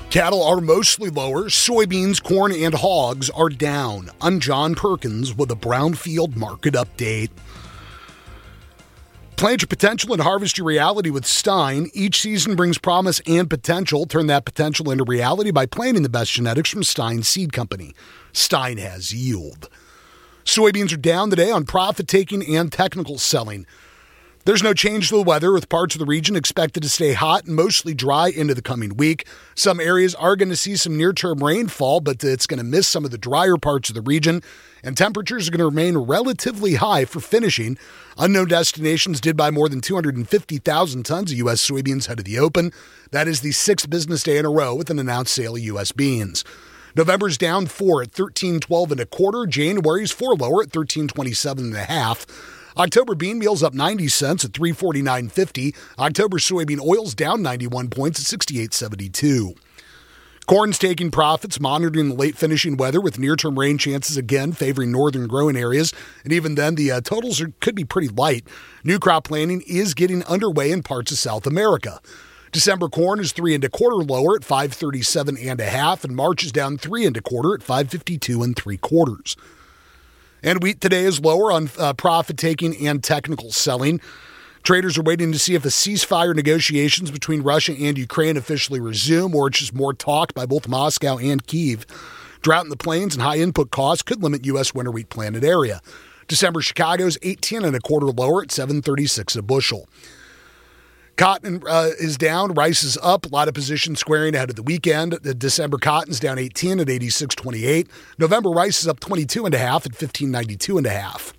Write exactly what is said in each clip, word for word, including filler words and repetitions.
Cattle are mostly lower. Soybeans, corn, and hogs are down. I'm John Perkins with a Brownfield Market Update. Plant your potential and harvest your reality with Stein. Each season brings promise and potential. Turn that potential into reality by planting the best genetics from Stein Seed Company. Stein has yield. Soybeans are down today on profit-taking and technical selling. There's no change to the weather, with parts of the region expected to stay hot and mostly dry into the coming week. Some areas are going to see some near-term rainfall, but it's going to miss some of the drier parts of the region, and temperatures are going to remain relatively high for finishing. Unknown Destinations did buy more than two hundred fifty thousand tons of U S soybeans ahead of the open. That is the sixth business day in a row with an announced sale of U S beans. November's down four at thirteen twelve and a quarter. January's four lower at thirteen twenty-seven and a half. October bean meal's up ninety cents at three forty-nine fifty. October soybean oil's down ninety-one points at sixty-eight seventy-two. Corn's taking profits, monitoring the late finishing weather with near-term rain chances again favoring northern growing areas. And even then, the uh, totals are, could be pretty light. New crop planting is getting underway in parts of South America. December corn is three and a quarter lower at five thirty-seven and a half, and March is down three and a quarter at five fifty-two and three quarters. And wheat today is lower on uh, profit-taking and technical selling. Traders are waiting to see if a ceasefire negotiations between Russia and Ukraine officially resume, or it's just more talk by both Moscow and Kyiv. Drought in the plains and high input costs could limit U S winter wheat planted area. December Chicago's eighteen and a quarter lower at seven thirty-six a bushel. Cotton uh, is down, rice is up, a lot of positions squaring ahead of the weekend. The December cotton's down eighteen at eighty-six twenty-eight. November rice is up twenty-two and a half at fifteen ninety-two and a half.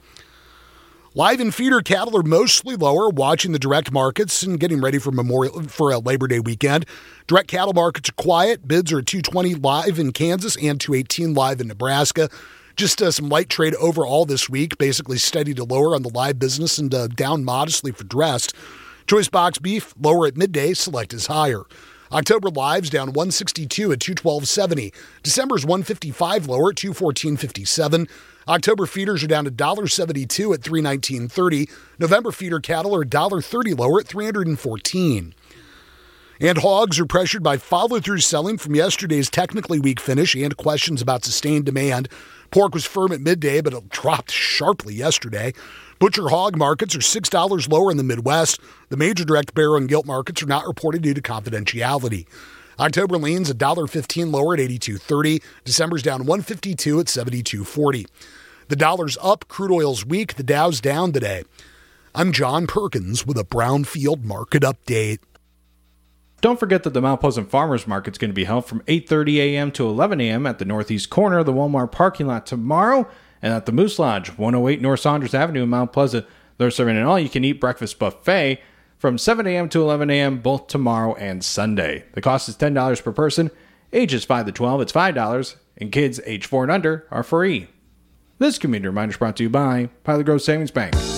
Live and feeder cattle are mostly lower, watching the direct markets and getting ready for Memorial for a Labor Day weekend. Direct cattle markets are quiet. Bids are at two twenty live in Kansas and two eighteen live in Nebraska. Just uh, some light trade overall this week, basically steady to lower on the live business and uh, down modestly for dressed. Choice box beef, lower at midday, select is higher. October lives down one sixty-two at two twelve seventy. December's one fifty-five lower at two fourteen fifty-seven. October feeders are down to one dollar seventy-two at three nineteen thirty. November feeder cattle are one dollar thirty lower at three fourteen. And hogs are pressured by follow-through selling from yesterday's technically weak finish and questions about sustained demand. Pork was firm at midday, but it dropped sharply yesterday. Butcher hog markets are six dollars lower in the Midwest. The major direct barrow and gilt markets are not reported due to confidentiality. October leans one dollar fifteen lower at eighty-two thirty. December's down one fifty-two at seventy-two forty. The dollar's up, crude oil's weak, the Dow's down today. I'm John Perkins with a Brownfield Market Update. Don't forget that the Mount Pleasant Farmers Market is going to be held from eight thirty a.m. to eleven a.m. at the northeast corner of the Walmart parking lot tomorrow, and at the Moose Lodge, one oh eight North Saunders Avenue in Mount Pleasant. They're serving an all-you-can-eat breakfast buffet from seven a.m. to eleven a.m. both tomorrow and Sunday. The cost is ten dollars per person. Ages five to twelve, it's five dollars, and kids age four and under are free. This community reminder is brought to you by Pilot Grove Savings Bank.